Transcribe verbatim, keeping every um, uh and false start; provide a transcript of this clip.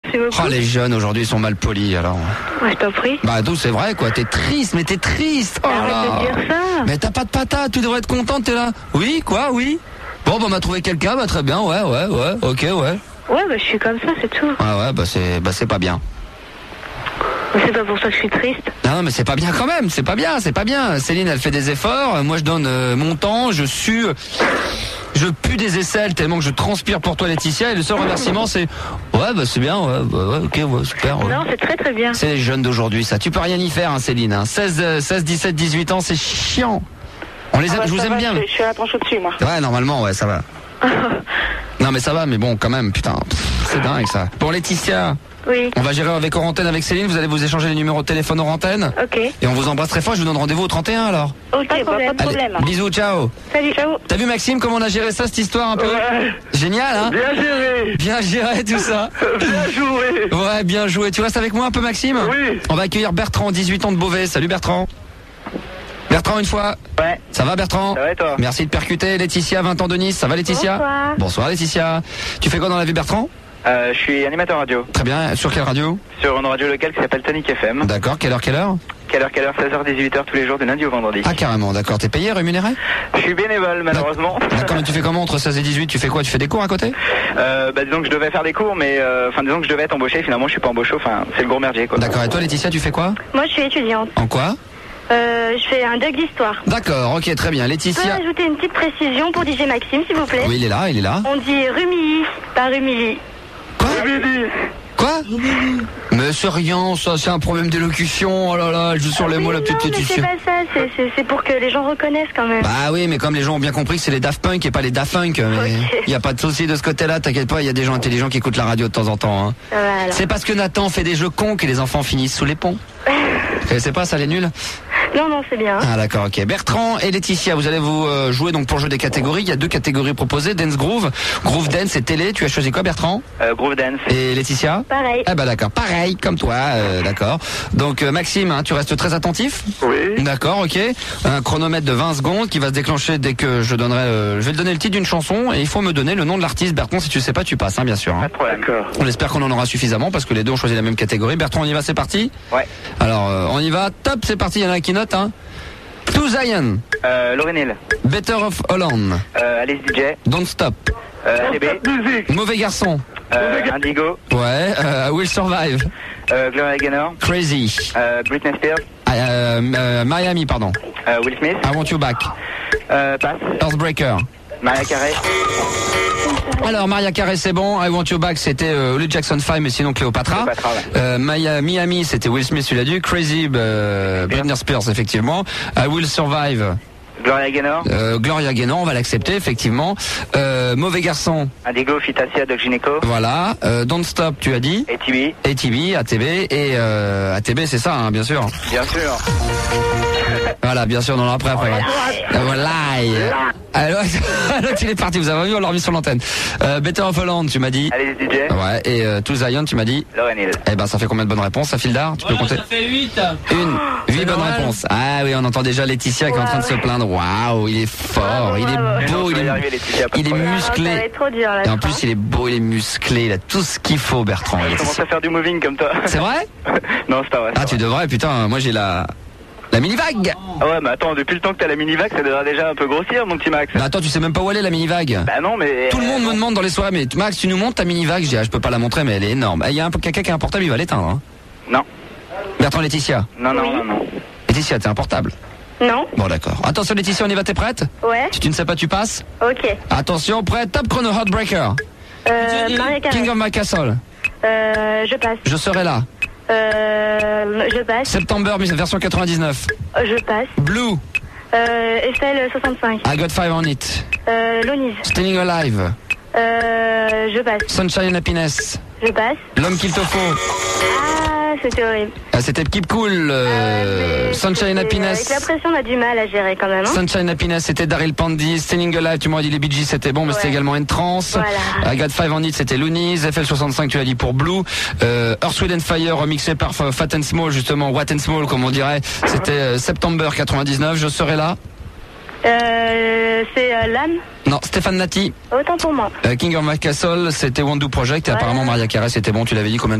merci beaucoup. Oh, les jeunes aujourd'hui ils sont mal polis alors. Ouais, je t'en prie. Bah tout c'est vrai quoi, t'es triste, mais t'es triste. Oh Arrête là. de dire ça. Mais t'as pas de patate, tu devrais être contente, t'es là. Oui, quoi, oui. Bon bah on m'a trouvé quelqu'un, bah très bien, ouais, ouais, ouais, ok, ouais. Ouais, bah je suis comme ça, c'est tout. Ah ouais, bah c'est bah c'est pas bien. Mais c'est pas pour ça que je suis triste. Non, non mais c'est pas bien quand même, c'est pas bien, c'est pas bien. Céline elle fait des efforts, moi je donne euh, mon temps, je sue, je pue des aisselles tellement que je transpire pour toi Laetitia et le seul remerciement c'est ouais bah c'est bien, ouais, bah, ouais ok, ouais, super. Ouais. Non, c'est très très bien. C'est les jeunes d'aujourd'hui ça, tu peux rien y faire hein, Céline, hein. seize, dix-sept, dix-huit ans c'est chiant. On les aime, Ah bah, je vous ça aime va, bien. Je, je suis à la tranche au-dessus, moi. Ouais normalement ouais ça va. Non mais ça va mais bon quand même putain pff, c'est dingue ça. Bon Laetitia. Oui. On va gérer avec hors antenne avec Céline, vous allez vous échanger les numéros de téléphone hors antenne. Ok. Et on vous embrasse très fort, je vous donne rendez-vous au trente et un alors. Ok, pas de problème. Pas de problème. Allez, bisous, ciao. Salut, ciao. T'as vu Maxime comment on a géré ça cette histoire un peu? Ouais. Génial hein. Bien géré. Bien géré tout ça. Bien joué. Ouais bien joué, tu restes avec moi un peu Maxime? Oui. On va accueillir Bertrand, dix-huit ans de Beauvais, salut Bertrand. Bertrand une fois. Ouais. Ça va Bertrand? Ça va et toi? Merci de percuter. Laetitia, vingt ans de Nice, ça va Laetitia? Bonsoir. Bonsoir Laetitia. Tu fais quoi dans la vie Bertrand? Euh, je suis animateur radio Très bien, sur quelle radio? sur une radio locale qui s'appelle Tonic F M. D'accord, quelle heure, quelle heure? Quelle heure, quelle heure? seize heures, dix-huit heures tous les jours de lundi au vendredi. Ah carrément, d'accord, t'es payé, rémunéré? Je suis bénévole malheureusement. D'accord, mais tu fais comment entre seize et dix-huit? Tu fais quoi? Tu fais des cours à côté? euh, bah, disons que je devais faire des cours, mais euh, enfin disons que je devais être embauché. Finalement, je suis pas embauché. Enfin, c'est le gros merdier quoi. D'accord, et toi Laetitia, tu fais quoi? Moi, je suis étudiante. En quoi? Euh, je fais un doc d'histoire. D'accord, ok, très bien. Je peux Laetitia. ajouter une petite précision pour D J Maxime, s'il vous plaît? Oui, il est là, il est là. On dit Rumilly, pas Rumilly. Quoi? Quoi? Mais c'est rien, ça, c'est un problème d'élocution. Oh là là, je joue sur les Oui, mots la petite non, mais c'est Laetitia. pas ça, c'est- c'est c'est pour que les gens reconnaissent quand même. Bah oui, mais comme les gens ont bien compris que c'est les Daft Punk et pas les Daft Punk, il Ok. y a pas de souci de ce côté-là, t'inquiète pas, il y a des gens intelligents qui écoutent la radio de temps en temps. Hein. Voilà. C'est parce que Nathan fait des jeux cons que les enfants finissent sous les ponts. C'est pas ça les nuls? Non, non, c'est bien. Ah d'accord, ok. Bertrand et Laetitia, vous allez vous euh, jouer donc pour jouer des catégories. Il y a deux catégories proposées, Dance Groove, Groove Dance et Télé. Tu as choisi quoi Bertrand? Euh, Groove Dance. Et Laetitia? Pareil. Ah bah d'accord, pareil comme toi, euh, d'accord. Donc euh, Maxime, hein, tu restes très attentif? Oui. D'accord, ok. Un chronomètre de vingt secondes qui va se déclencher dès que je donnerai... euh, je vais te donner le titre d'une chanson et il faut me donner le nom de l'artiste. Bertrand, si tu sais pas, tu passes, hein, bien sûr. Pas Hein. de problème. D'accord. On espère qu'on en aura suffisamment parce que les deux ont choisi la même catégorie. Bertrand, on y va, c'est parti? Ouais. Alors, euh, on y va, top, c'est parti, il y en a qui notent, hein. To Zion, Euh, Lauryn Hill. Better of Holland, Euh, Alice D J. Don't Stop, Euh, A T B. Mauvais Garçon, Euh, Indigo. ouais, euh, I Will Survive, Euh, Gloria Gaynor. Crazy, Euh, Britney Spears. euh, euh, Miami, pardon, Euh, Will Smith. I Want You Back, Euh, Pass. Earthbreaker. Mariah Carey. Alors Maria Carey c'est bon, I Want You Back c'était euh, le Jackson five mais sinon Cléopatra. Cléopatra, ouais. euh, Maya, Miami c'était Will Smith, tu l'as dit. Crazy, euh, Britney Spears effectivement. I Will Survive, Gloria Gaynor. euh, Gloria Gaynor, on va l'accepter effectivement. Euh, Mauvais Garçon, Indigo, Fitasia, Doc Gineco. voilà. Euh, Don't Stop tu as dit. A T B. A T B, A T B et euh, A T B c'est ça hein, bien sûr. Bien sûr. Voilà bien sûr, on en a après après. Euh, Voilà. Alors, l'autre il est parti, vous avez vu, on l'a remis sur l'antenne. Euh, Better of Holland tu m'as dit. Alice D J. Ouais, et euh, To Zion tu m'as dit. Lauryn Hill. Eh ben ça fait combien de bonnes réponses, ça file d'art? Tu peux compter? Ça fait huit. Une, huit bonnes normal. réponses. Ah oui, on entend déjà Laetitia qui est en train de se plaindre. Waouh, il est fort, Bravo, il est bravo. beau, il Je vais y est, arriver, Laetitia, pas de il est problème. Ah, ça va musclé. être trop dur là. Et en je plus, crois. il est beau, il est musclé, il a tout ce qu'il faut, Bertrand. Je commence Laetitia. à faire du moving comme toi. C'est vrai? Non, c'est pas vrai. Ah, tu devrais, putain, moi j'ai la, la mini-vague. Ah ouais, mais attends, depuis le temps que t'as la mini-vague, ça devrait déjà un peu grossir, mon petit Max. Bah attends, tu sais même pas où elle est la mini-vague. Bah non, mais... Tout le monde me demande dans les soirées, mais Max, tu nous montres ta mini-vague? Je dis, ah, je peux pas la montrer, mais elle est énorme. Il y a un, quelqu'un qui a un portable, il va l'éteindre. Hein. Non. Bertrand, Laetitia. Non, non, Oui. non, non. Laetitia, t'as un portable? Non? Bon, d'accord. Attention, Laetitia, on y va, t'es prête? Ouais. Si tu ne sais pas, tu passes. Ok. Attention, prêt, top chrono, Heartbreaker. Euh, Maria Carey. King of My Castle. Euh, je passe. Je serai là. Euh, je passe. September, version quatre-vingt-dix-neuf. Euh, Je passe. Blue, Euh, Estelle soixante-cinq. I Got Five on It. Euh, Lonise. Standing Alive. Euh, je passe. Sunshine and Happiness. Je passe. L'homme qu'il te faut. Ah, c'était horrible. Ah, c'était Keep Cool. euh, Euh, mais Sunshine and c'était- Happiness. Avec la pression, on a du mal à gérer quand même. Hein. Sunshine and Happiness, c'était Daryl Pandy. Standing Alive, tu m'aurais dit les Bee Gees, c'était bon, mais Ouais. c'était également une trance. Voilà. I Got Five on It, c'était Loonies. F L soixante-cinq, tu l'as dit pour Blue. Euh, Earth, Wind and Fire, remixé par F- Fat and Small, justement, What and Small, comme on dirait. C'était euh, September quatre-vingt-dix-neuf, je serai là. Euh, c'est euh, l'âme. Non, Stéphane Nati. Autant pour moi. Euh, King of My Castle, c'était Wandu Project. Et Voilà. apparemment, Maria Carey, c'était bon, tu l'avais dit combien